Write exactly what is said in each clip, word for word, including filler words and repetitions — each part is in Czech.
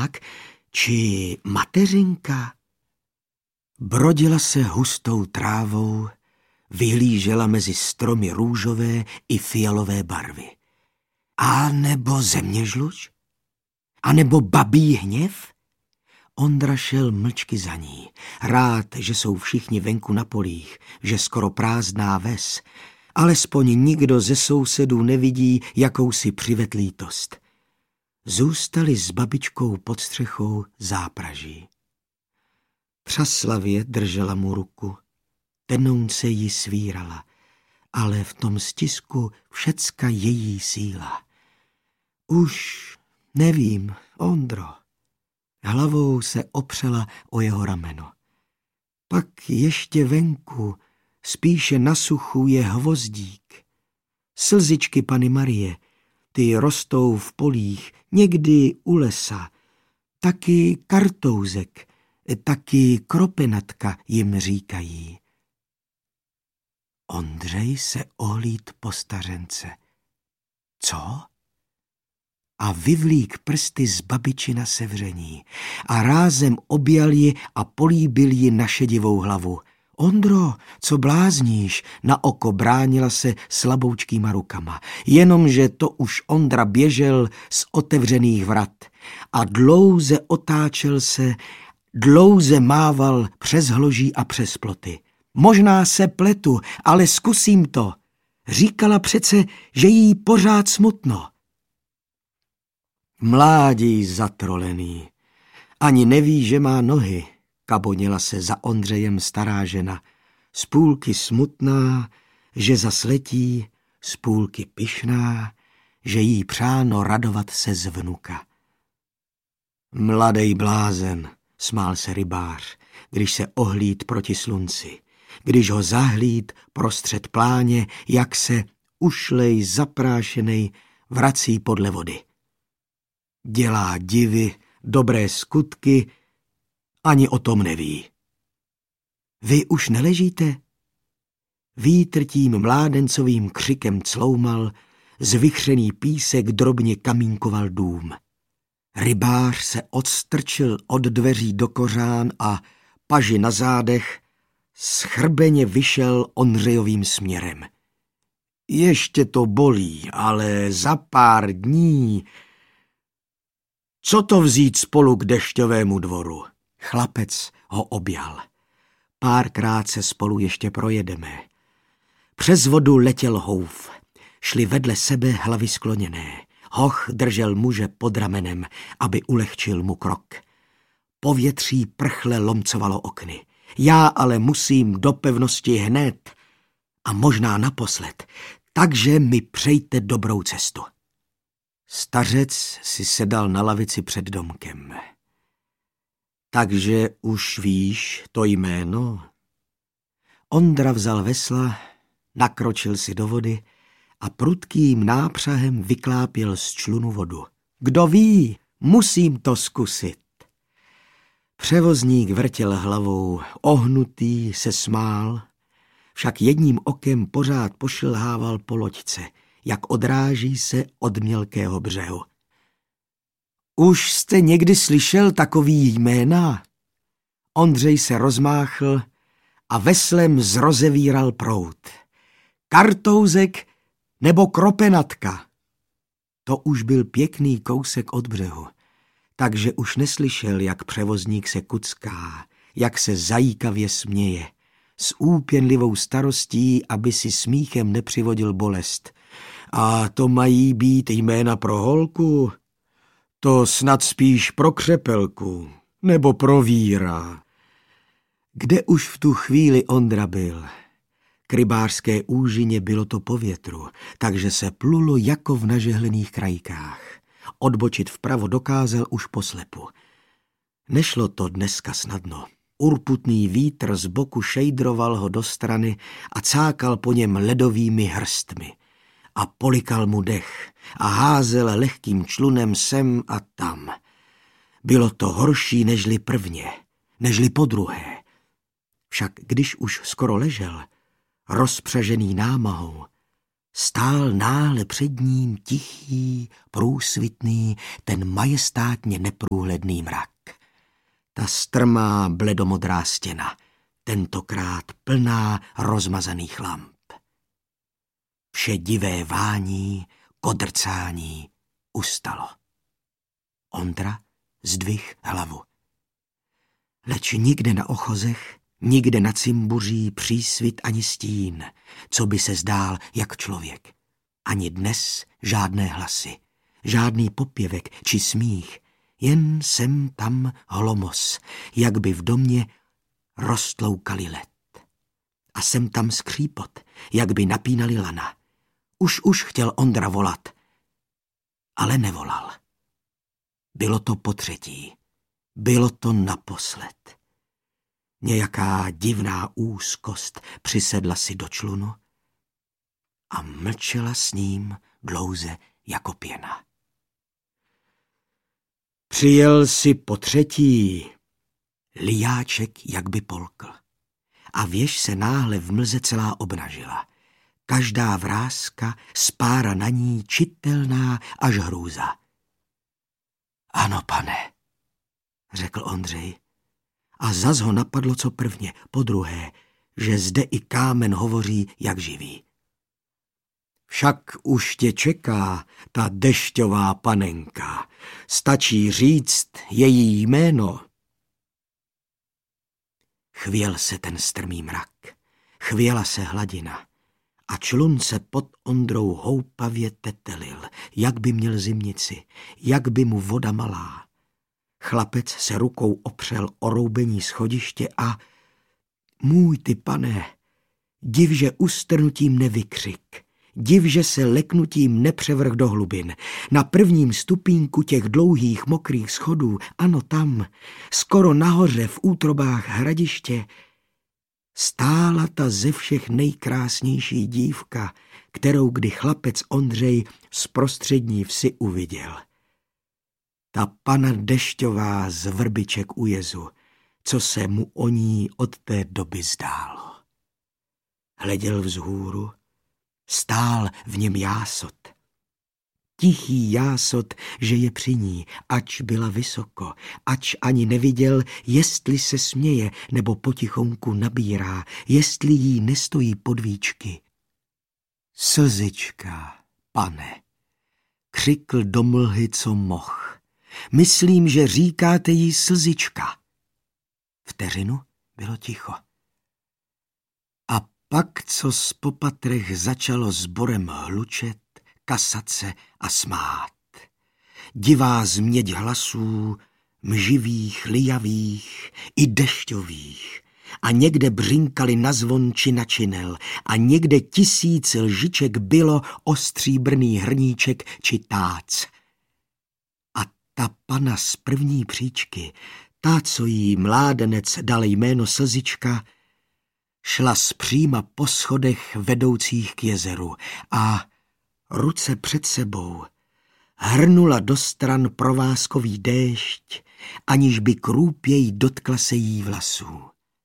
či mateřinka. Brodila se hustou trávou, vyhlížela mezi stromy růžové i fialové barvy. A nebo zeměžluč? A nebo babí hněv? Ondra šel mlčky za ní, rád, že jsou všichni venku na polích, že skoro prázdná ves. Alespoň nikdo ze sousedů nevidí jakousi přivet lítost. Zůstali s babičkou pod střechou zápraží. Přaslavě držela mu ruku, tenounce ji svírala, ale v tom stisku všecka její síla. Už nevím, Ondro. Hlavou se opřela o jeho rameno. Pak ještě venku, spíše na suchu, je hvozdík. Slzičky Panny Marie, ty rostou v polích, někdy u lesa. Taky kartouzek, taky kropenatka jim říkají. Ondřej se ohlíd po stařence. Co? A vyvlík prsty z babičina sevření a rázem objal ji a políbil ji na šedivou hlavu. Ondro, co blázníš? Na oko bránila se slaboučkýma rukama, jenomže to už Ondra běžel z otevřených vrat a dlouze otáčel se, dlouze mával přes hloží a přes ploty. Možná se pletu, ale zkusím to. Říkala přece, že jí pořád smutno. Mládí zatrolený. Ani neví, že má nohy, kabonila se za Ondřejem stará žena. Z půlky smutná, že zasletí, z půlky pyšná, že jí přáno radovat se z vnuka. Mladej blázen, smál se rybář, když se ohlíd proti slunci, když ho zahlíd prostřed pláně, jak se ušlej zaprášenej vrací podle vody. Dělá divy, dobré skutky, ani o tom neví. Vy už neležíte? Vítr tím mládencovým křikem cloumal, zvychřený písek drobně kamínkoval dům. Rybář se odstrčil od dveří do kořán a paži na zádech schrbeně vyšel Ondřejovým směrem. Ještě to bolí, ale za pár dní... Co to vzít spolu k dešťovému dvoru? Chlapec ho objal. Párkrát se spolu ještě projedeme. Přes vodu letěl houf. Šli vedle sebe hlavy skloněné. Hoch držel muže pod ramenem, aby ulehčil mu krok. Povětří prchle lomcovalo okny. Já ale musím do pevnosti hned a možná naposled, takže mi přejte dobrou cestu. Stařec si sedal na lavici před domkem. Takže už víš to jméno? Ondra vzal vesla, nakročil si do vody a prudkým nápřahem vyklápěl z člunu vodu. Kdo ví, musím to zkusit. Převozník vrtěl hlavou, ohnutý se smál, však jedním okem pořád pošilhával po loďce, jak odráží se od mělkého břehu. Už jste někdy slyšel takový jména? Ondřej se rozmáchl a veslem zrozevíral proud. Kartouzek nebo kropenatka? To už byl pěkný kousek od břehu, takže už neslyšel, jak převozník se kucká, jak se zajíkavě směje, s úpěnlivou starostí, aby si smíchem nepřivodil bolest. A to mají být jména pro holku? To snad spíš pro křepelku, nebo pro víra. Kde už v tu chvíli Ondra byl? K rybářské úžině bylo to po větru, takže se plulo jako v nažehlených krajkách. Odbočit vpravo dokázal už poslepu. Nešlo to dneska snadno. Urputný vítr z boku šejdroval ho do strany a cákal po něm ledovými hrstmi. A polikal mu dech a házel lehkým člunem sem a tam. Bylo to horší nežli prvně, nežli podruhé. Však když už skoro ležel, rozpřažený námahou, Stál náhle před ním tichý, průsvitný, ten majestátně neprůhledný mrak. Ta strmá bledomodrá stěna, tentokrát plná rozmazaných lamp. Vše divé vání, kodrcání ustalo. Ondra zdvih hlavu. Leč nikde na ochozech, nikde na cimbuří přísvit ani stín, co by se zdál jak člověk. Ani dnes žádné hlasy, žádný popěvek či smích, jen sem tam hlomos, jak by v domě roztloukali led. A sem tam skřípot, jak by napínali lana. Už už chtěl Ondra volat, ale nevolal. Bylo to potřetí, bylo to naposled. Nějaká divná úzkost přisedla si do člunu a mlčela s ním dlouze jako pěna. Přijel si potřetí, lijáček jak by polkl. A věž se náhle v mlze celá obnažila. Každá vrázka, spára na ní, čitelná až hrůza. Ano, pane, řekl Ondřej. A zas ho napadlo co prvně, po druhé, že zde i kámen hovoří jak živý. Však už tě čeká ta dešťová panenka. Stačí říct její jméno. Chvěl se ten strmý mrak, chvěla se hladina a člun se pod Ondrou houpavě tetelil, jak by měl zimnici, jak by mu voda malá. Chlapec se rukou opřel o roubení schodiště a můj ty pane, div, že ustrnutím nevykřik, div, že se leknutím nepřevrh do hlubin. Na prvním stupínku těch dlouhých mokrých schodů, ano tam, skoro nahoře v útrobách hradiště, stála ta ze všech nejkrásnější dívka, kterou kdy chlapec Ondřej z prostřední vsi uviděl. Ta pana dešťová z vrbiček u jezu, co se mu o ní od té doby zdálo. Hleděl vzhůru, stál v něm jásot. Tichý jásot, že je při ní, ač byla vysoko, ač ani neviděl, jestli se směje nebo potichonku nabírá, jestli jí nestojí podvíčky. Slzička, pane, křikl do mlhy, co moh. Myslím, že říkáte jí slzička. Vteřinu bylo ticho. A pak, co z popatrech začalo sborem hlučet, kasat se a smát. Divá změť hlasů, mživých, lijavých i dešťových. A někde břinkali na zvon či na činel. A někde tisíc lžiček bylo o stříbrný hrníček či tác. A ta pana z první příčky, ta, co jí mládenec dal jméno Slzička, šla zpříma po schodech vedoucích k jezeru a ruce před sebou hrnula do stran provázkový déšť, aniž by krůpěj dotkla se jí vlasů.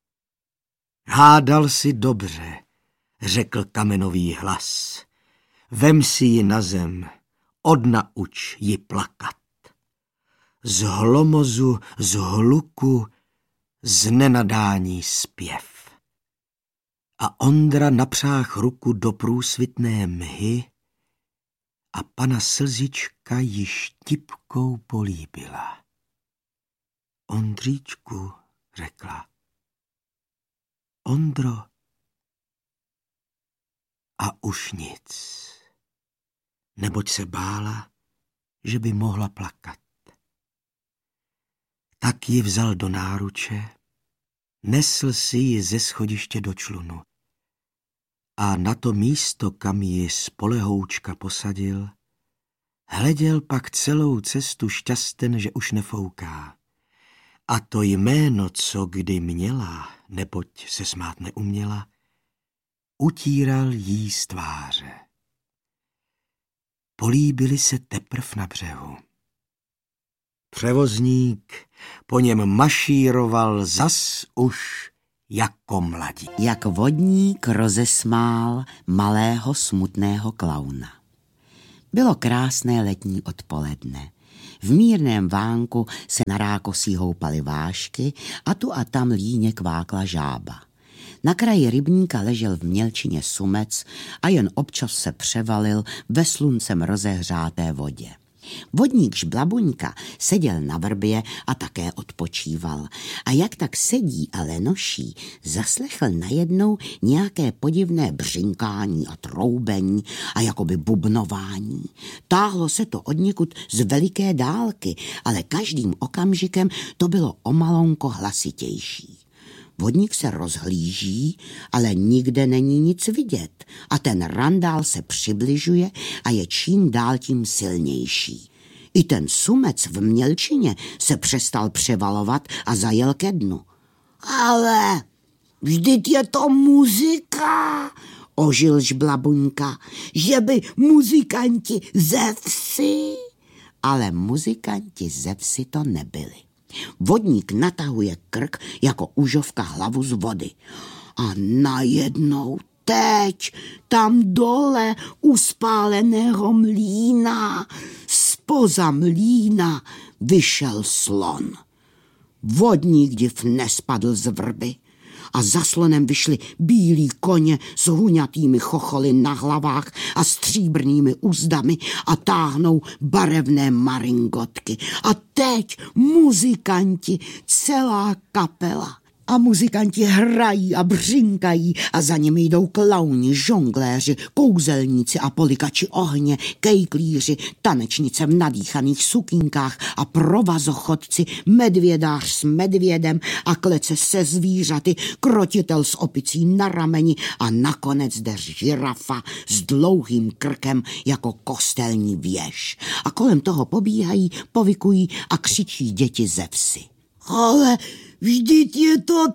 Hádal si dobře, řekl kamenový hlas. Vem si ji na zem, odnauč ji plakat. Z hlomozu, z hluku, z nenadání zpěv. A Ondra napřáh ruku do průsvitné mhy a pana Slzička ji štipkou políbila. Ondříčku, řekla. Ondro. A už nic, neboť se bála, že by mohla plakat. Tak ji vzal do náruče, nesl si ji ze schodiště do člunu a na to místo, kam ji spolehoučka posadil, hleděl pak celou cestu šťasten, že už nefouká. A to jméno, co kdy měla, neboť se smát neuměla, utíral jí z tváře. Políbili se teprv na břehu. Převozník po něm mašíroval zas už jako mladí. Jak vodník rozesmál malého smutného klauna. Bylo krásné letní odpoledne. V mírném vánku se na rákosí houpaly vášky a tu a tam líně kvákla žába. Na kraji rybníka ležel v mělčině sumec a jen občas se převalil ve sluncem rozehřáté vodě. Vodník Žblabuňka seděl na vrbě a také odpočíval. A jak tak sedí a lenoší, zaslechl najednou nějaké podivné břinkání a troubení a jakoby bubnování. Táhlo se to odněkud z veliké dálky, ale každým okamžikem to bylo o malonko hlasitější. Vodník se rozhlíží, ale nikde není nic vidět a ten randál se přibližuje a je čím dál tím silnější. I ten sumec v mělčině se přestal převalovat a zajel ke dnu. Ale vždyť je to muzika, ožil Žblabuňka, že by muzikanti ze vsi. Ale muzikanti ze vsi to nebyli. Vodník natahuje krk jako užovka hlavu z vody. A najednou teď tam dole u spáleného mlýna, zpoza mlýna vyšel slon. Vodník div nespadl z vrby a za slonem vyšli bílí koně s huňatými chocholy na hlavách a stříbrnými uzdami a táhnou barevné maringotky. A teď muzikanti, celá kapela. A muzikanti hrají a břinkají a za nimi jdou klauni, žongléři, kouzelníci a polikači ohně, kejklíři, tanečnice v nadýchaných sukínkách a provazochodci, medvědář s medvědem a klece se zvířaty, krotitel s opicí na rameni a nakonec jde žirafa s dlouhým krkem jako kostelní věž. A kolem toho pobíhají, povykují a křičí děti ze vsi. Ale vždyť je to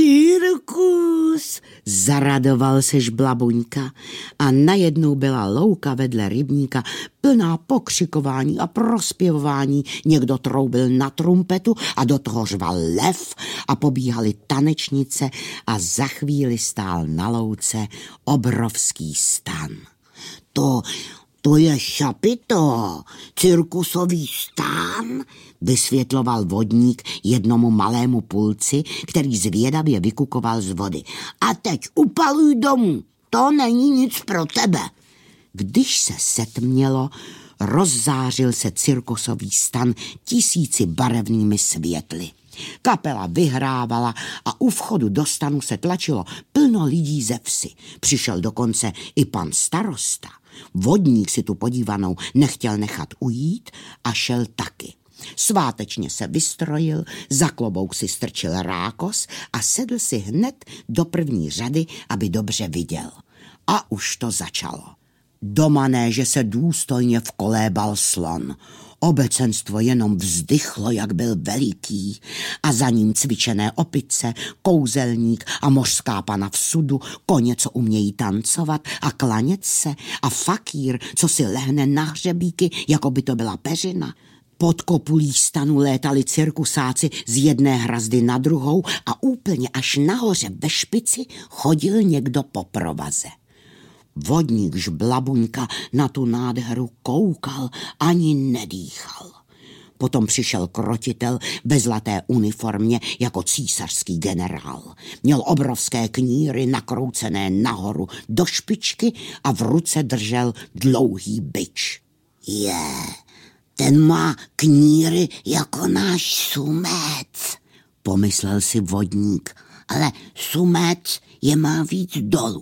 cirkus, zaradoval se Žblabuňka a najednou byla louka vedle rybníka plná pokřikování a prospěvování. Někdo troubil na trumpetu a do toho řval lev a pobíhaly tanečnice a za chvíli stál na louce obrovský stan. To... To je šapito, cirkusový stán, vysvětloval vodník jednomu malému pulci, který zvědavě vykukoval z vody. A teď upaluj domů, to není nic pro tebe. Když se setmělo, rozzářil se cirkusový stan tisíci barevnými světly. Kapela vyhrávala a u vchodu do stanu se tlačilo plno lidí ze vsi. Přišel dokonce i pan starosta. Vodník si tu podívanou nechtěl nechat ujít a šel taky. Svátečně se vystrojil, za klobouk si strčil rákos a sedl si hned do první řady, aby dobře viděl. A už to začalo. Do manéže se důstojně vkolébal slon. Obecenstvo jenom vzdychlo, jak byl veliký, a za ním cvičené opice, kouzelník a mořská pana v sudu, koně, co umějí tancovat a klanět se, a fakír, co si lehne na hřebíky, jako by to byla peřina. Pod kopulí stanu létali cirkusáci z jedné hrazdy na druhou a úplně až nahoře ve špici chodil někdo po provaze. Vodník Žblabuňka na tu nádheru koukal, ani nedýchal. Potom přišel krotitel ve zlaté uniformě jako císařský generál. Měl obrovské kníry nakroucené nahoru do špičky a v ruce držel dlouhý bič. Je, ten má kníry jako náš sumec, pomyslel si vodník, ale sumec je má víc dolů.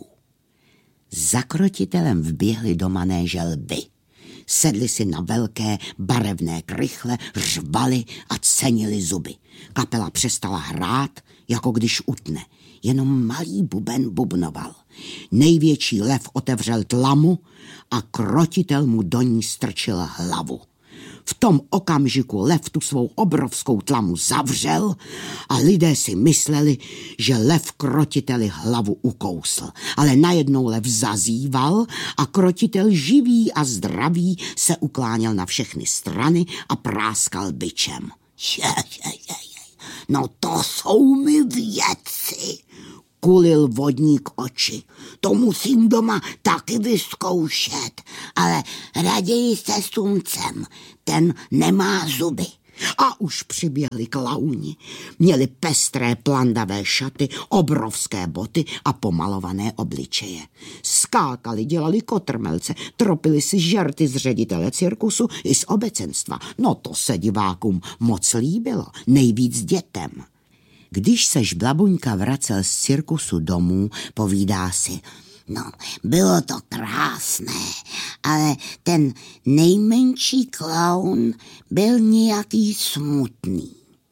Za krotitelem vběhli do manéže lvy. Sedli si na velké barevné krychle, řvali a cenili zuby. Kapela přestala hrát, jako když utne. Jenom malý buben bubnoval. Největší lev otevřel tlamu a krotitel mu do ní strčil hlavu. V tom okamžiku lev tu svou obrovskou tlamu zavřel a lidé si mysleli, že lev krotiteli hlavu ukousl. Ale najednou lev zazíval a krotitel živý a zdravý se ukláněl na všechny strany a práskal bičem. Je, je, je, je. No to jsou mi věci. kulil vodník oči. To musím doma taky vyzkoušet, ale raději se Slunцem, ten nemá zuby. A už přiběhli klauni. Měli pestré plandavé šaty, obrovské boty a pomalované obličeje. Skákali, dělali kotrmelce, tropili si žerty z ředitele cirkusu i z obecenstva. No to se divákům moc líbilo, nejvíc dětem. Když se Žblabuňka vracel z cirkusu domů, povídá si: No, bylo to krásné, ale ten nejmenší klaun byl nějaký smutný.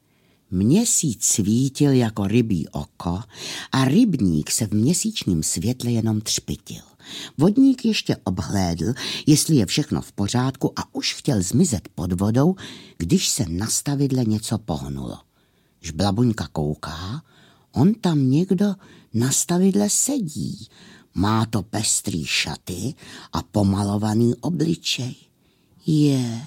Měsíc svítil jako rybí oko a rybník se v měsíčním světle jenom třpitil. Vodník ještě obhlédl, jestli je všechno v pořádku, a už chtěl zmizet pod vodou, když se na stavidle něco pohnulo. Žblabuňka kouká, on tam někdo na stavidle sedí. Má to pestrý šaty a pomalovaný obličej. Je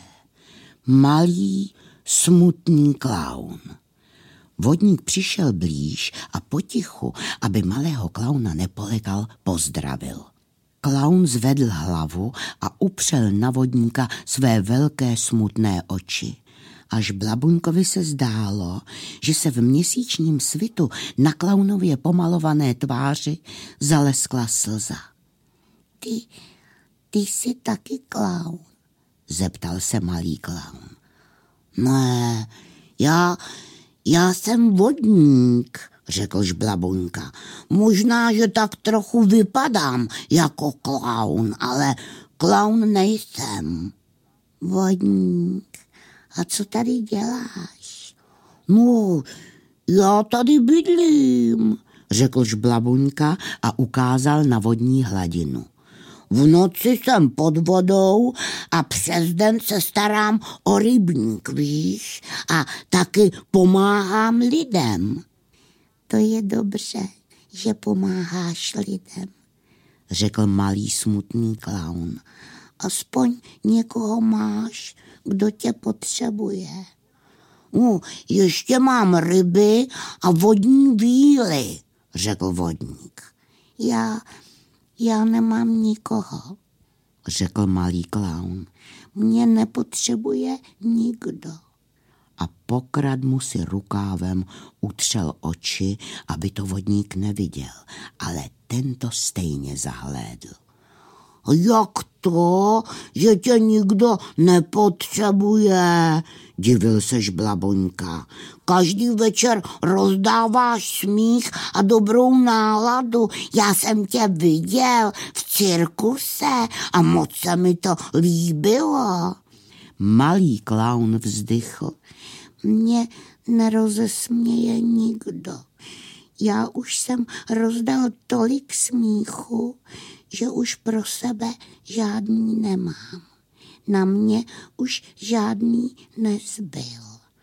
malý, smutný klaun. Vodník přišel blíž a potichu, aby malého klauna nepolekal, pozdravil. Klaun zvedl hlavu a upřel na vodníka své velké smutné oči. Až Žblabuňkovi se zdálo, že se v měsíčním svitu na klaunově pomalované tváři zaleskla slza. Ty, ty jsi taky klaun? Zeptal se malý klaun. Ne, já, já jsem vodník, řekl Žblabuňka. Možná, že tak trochu vypadám jako klaun, ale klaun nejsem. Vodník. A co tady děláš? No, já tady bydlím, řekl Žblabuňka a ukázal na vodní hladinu. V noci jsem pod vodou a přes den se starám o rybník, víš, a taky pomáhám lidem. To je dobře, že pomáháš lidem, řekl malý smutný klaun. Aspoň někoho máš, kdo tě potřebuje. No, ještě mám ryby a vodní víly, řekl vodník. Já, já nemám nikoho, řekl malý klaun. Mě nepotřebuje nikdo. A pokradmu si rukávem utřel oči, aby to vodník neviděl, ale tento stejně zahlédl. Jak to, že tě nikdo nepotřebuje, divil se Žblabuňka. Každý večer rozdáváš smích a dobrou náladu. Já jsem tě viděl v cirkuse a moc se mi to líbilo. Malý klaun vzdychl. Mě nerozesměje nikdo. Já už jsem rozdal tolik smíchu, že už pro sebe žádný nemám. Na mě už žádný nezbyl.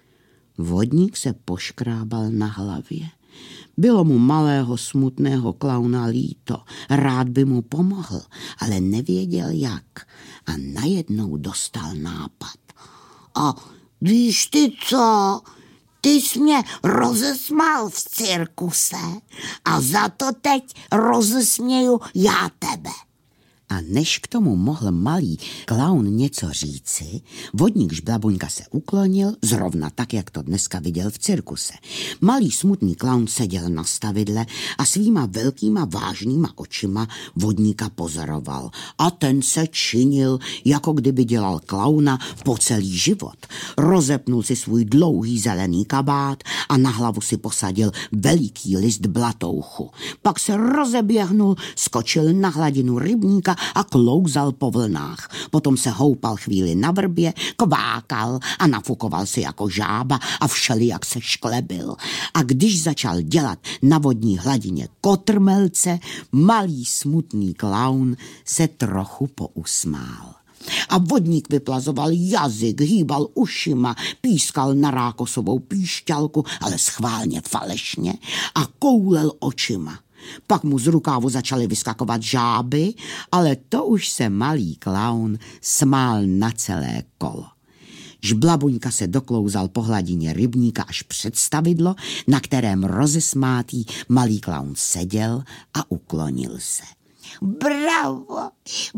Vodník se poškrábal na hlavě. Bylo mu malého smutného klauna líto, rád by mu pomohl, ale nevěděl jak. A najednou dostal nápad. A víš ty co? Ty jsi mě rozesmál v cirkuse a za to teď rozesměju já tebe. A než k tomu mohl malý klaun něco říci, vodník Žblabuňka se uklonil, zrovna tak, jak to dneska viděl v cirkuse. Malý smutný klaun seděl na stavidle a svýma velkýma vážnýma očima vodníka pozoroval. A ten se činil, jako kdyby dělal klauna po celý život. Rozepnul si svůj dlouhý zelený kabát a na hlavu si posadil veliký list blatouchu. Pak se rozeběhnul, skočil na hladinu rybníka a klouzal po vlnách. Potom se houpal chvíli na vrbě, kvákal a nafukoval se jako žába a všelijak se šklebil. A když začal dělat na vodní hladině kotrmelce, malý smutný klaun se trochu pousmál. A vodník vyplazoval jazyk, hýbal ušima, pískal na rákosovou píšťalku, ale schválně falešně, a koulel očima. Pak mu z rukávu začaly vyskakovat žáby, ale to už se malý klaun smál na celé kolo. Žblabuňka se doklouzal po hladině rybníka až před stavidlo, na kterém rozesmátý malý klaun seděl a uklonil se. Bravo,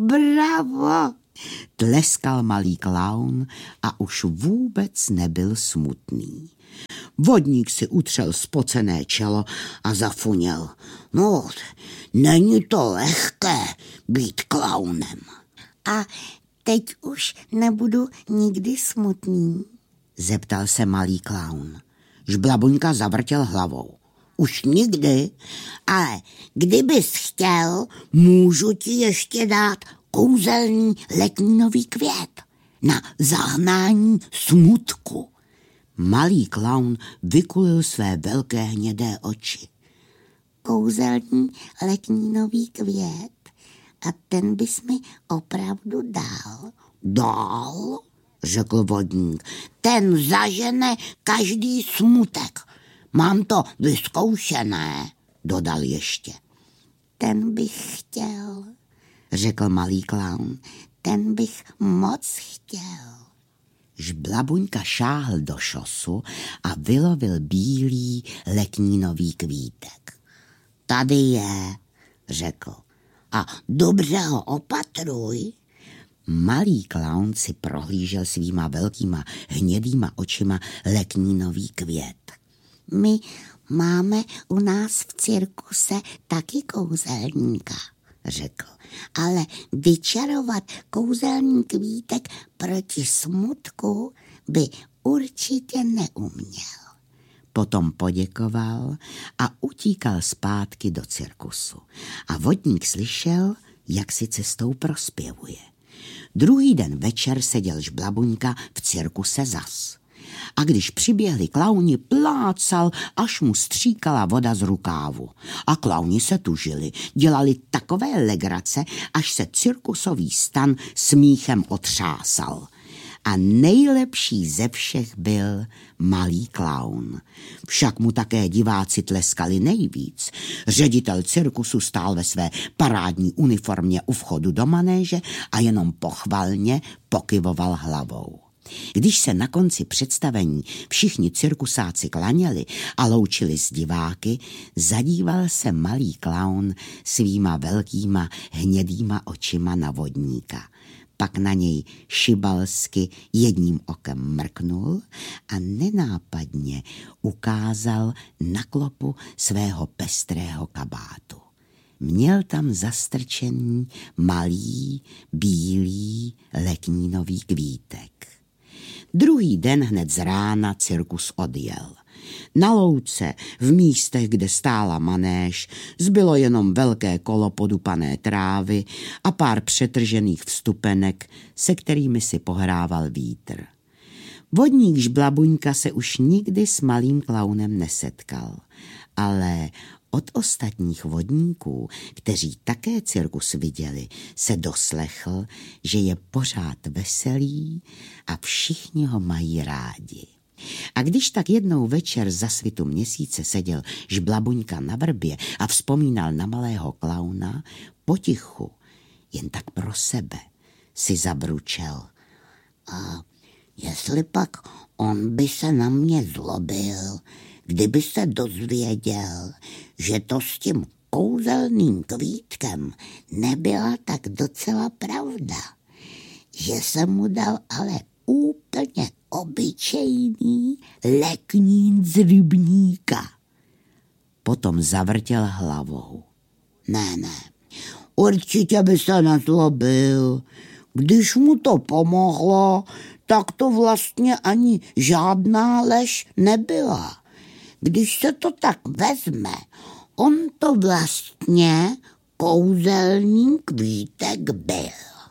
bravo, tleskal malý klaun a už vůbec nebyl smutný. Vodník si utřel spocené čelo a zafuněl. No, není to lehké být klaunem. A teď už nebudu nikdy smutný, zeptal se malý klaun. Žblabuňka zavrtěl hlavou. Už nikdy, ale kdybys chtěl, můžu ti ještě dát kouzelný letnínový květ na zahnání smutku. Malý klaun vykulil své velké hnědé oči. Kouzelný letnínový květ. A ten bys mi opravdu dal? Dal, řekl vodník. Ten zažene každý smutek. Mám to vyzkoušené, dodal ještě. Ten bych chtěl, řekl malý klaun. Ten bych moc chtěl. Žblabuňka šáhl do šosu a vylovil bílý letnínový kvítek. Tady je, řekl. A dobře ho opatruj. Malý klaun si prohlížel svýma velkýma hnědýma očima letnínový květ. My máme u nás v cirkuse taky kouzelníka, řekl. Ale vyčarovat kouzelný kvítek proti smutku by určitě neuměl. Potom poděkoval a utíkal zpátky do cirkusu. A vodník slyšel, jak si cestou prospěvuje. Druhý den večer seděl Žblabuňka v cirkuse zas. A když přiběhli klauni, plácal, až mu stříkala voda z rukávu. A klauni se tužili, dělali takové legrace, až se cirkusový stan smíchem otřásal. A nejlepší ze všech byl malý klaun. Však mu také diváci tleskali nejvíc. Ředitel cirkusu stál ve své parádní uniformě u vchodu do manéže a jenom pochvalně pokyvoval hlavou. Když se na konci představení všichni cirkusáci klaněli a loučili s diváky, zadíval se malý klaun svýma velkýma hnědýma očima na vodníka. Pak na něj šibalsky jedním okem mrknul a nenápadně ukázal na klopu svého pestrého kabátu. Měl tam zastrčený malý, bílý letnínový kvítek. Druhý den hned z rána cirkus odjel. Na louce, v místech, kde stála manéž, zbylo jenom velké kolo podupané trávy a pár přetržených vstupenek, se kterými si pohrával vítr. Vodník Žblabuňka se už nikdy s malým klaunem nesetkal, ale od ostatních vodníků, kteří také cirkus viděli, se doslechl, že je pořád veselý a všichni ho mají rádi. A když tak jednou večer za svitu měsíce seděl Žblabuňka na vrbě a vzpomínal na malého klauna, potichu, jen tak pro sebe, si zabručel. A jestli pak on by se na mě zlobil, kdyby se dozvěděl, že to s tím kouzelným kvítkem nebyla tak docela pravda, že jsem mu dal ale úplně obyčejný leknín z rybníka. Potom zavrtěl hlavou. Ne, ne, určitě by se nezlobil. Když mu to pomohlo, tak to vlastně ani žádná lež nebyla. Když se to tak vezme, on to vlastně kouzelný kvítek byl.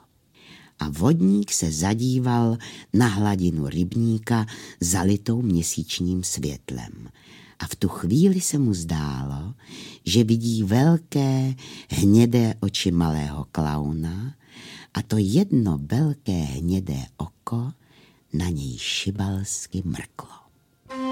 A vodník se zadíval na hladinu rybníka zalitou měsíčním světlem. A v tu chvíli se mu zdálo, že vidí velké hnědé oči malého klauna a to jedno velké hnědé oko na něj šibalsky mrklo.